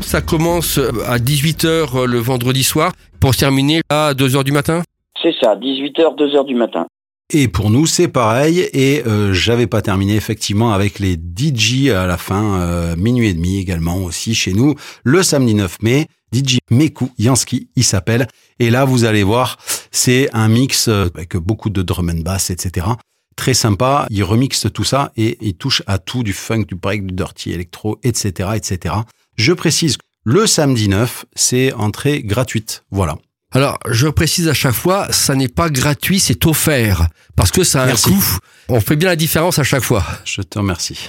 ça commence à 18h le vendredi soir pour se terminer à 2h du matin? C'est ça, 18h, 2h du matin. Et pour nous, c'est pareil. Et j'avais pas terminé effectivement avec les DJ à la fin, minuit et demi également aussi chez nous, le samedi 9 mai. DJ Meku Yansky, il s'appelle. Et là, vous allez voir, c'est un mix avec beaucoup de drum and bass, etc. Très sympa. Il remixe tout ça et il touche à tout, du funk, du break, du dirty électro, etc., etc. Je précise, le samedi 9, c'est entrée gratuite. Voilà. Alors, je précise à chaque fois, ça n'est pas gratuit, c'est offert. Parce que ça a Merci. un coût. On fait bien la différence à chaque fois. Je te remercie.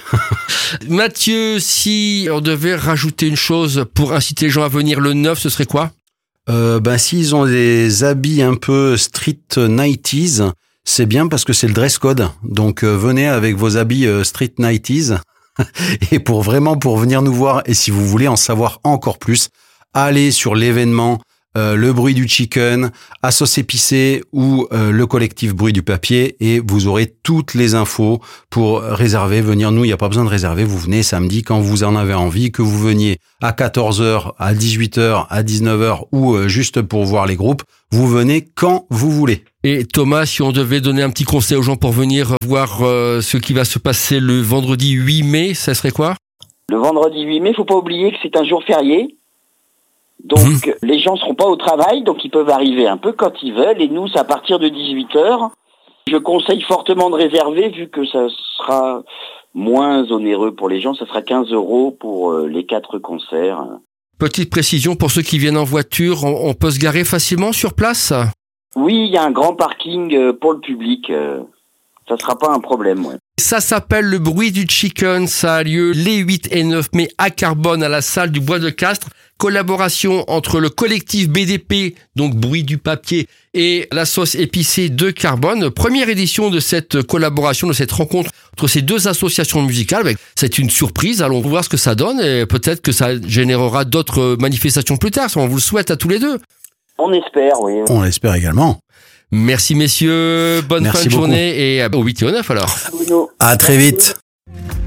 Mathieu, si on devait rajouter une chose pour inciter les gens à venir le 9, ce serait quoi? S'ils ont des habits un peu street 90s, c'est bien parce que c'est le dress code. Donc, venez avec vos habits street 90s. Et pour venir nous voir, et si vous voulez en savoir encore plus, allez sur l'événement Le Bruit du Chicken, à Sauce Épicée ou le collectif Bruit du Papier, et vous aurez toutes les infos pour réserver, venir. Nous, il n'y a pas besoin de réserver, vous venez samedi quand vous en avez envie, que vous veniez à 14h, à 18h, à 19h ou juste pour voir les groupes, vous venez quand vous voulez. Et Thomas, si on devait donner un petit conseil aux gens pour venir voir ce qui va se passer le vendredi 8 mai, ça serait quoi? Le vendredi 8 mai, faut pas oublier que c'est un jour férié. Donc, les gens seront pas au travail, donc ils peuvent arriver un peu quand ils veulent. Et nous, c'est à partir de 18h. Je conseille fortement de réserver, vu que ça sera moins onéreux pour les gens. Ça sera 15 € pour les 4 concerts. Petite précision, pour ceux qui viennent en voiture, on peut se garer facilement sur place? Oui, il y a un grand parking pour le public. Ça sera pas un problème, ouais. Ça s'appelle Le Bruit du Chicken. Ça a lieu les 8 et 9 mai à Carbone, à la salle du Bois de Castres. Collaboration entre le collectif BDP, donc Bruit du Papier, et la Sauce Épicée de Carbone. Première édition de cette collaboration, de cette rencontre entre ces deux associations musicales. C'est une surprise. Allons voir ce que ça donne et peut-être que ça générera d'autres manifestations plus tard. On vous le souhaite à tous les deux. On espère, oui. On l'espère également. Merci messieurs, bonne fin de journée et au 8 et au 9 alors. À très vite.